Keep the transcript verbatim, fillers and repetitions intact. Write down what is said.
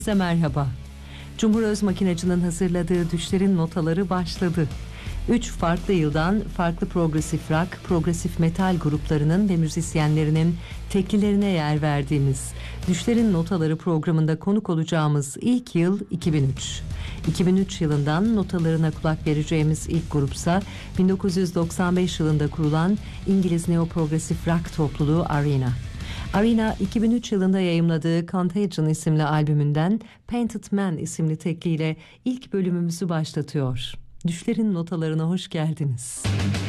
Size merhaba. Cumhur Özmakinacı'nın hazırladığı Düşlerin Notaları başladı. Üç farklı yıldan farklı progresif rock, progresif metal gruplarının ve müzisyenlerinin teklilerine yer verdiğimiz Düşlerin Notaları programında konuk olacağımız ilk yıl iki bin üç. iki bin üç yılından notalarına kulak vereceğimiz ilk grupsa bin dokuz yüz doksan beş yılında kurulan İngiliz neoprogresif rock topluluğu Arena. Arena iki bin üç yılında yayımladığı Contagion isimli albümünden Painted Man isimli tekliyle ilk bölümümüzü başlatıyor. Düşlerin Notalarına hoş geldiniz.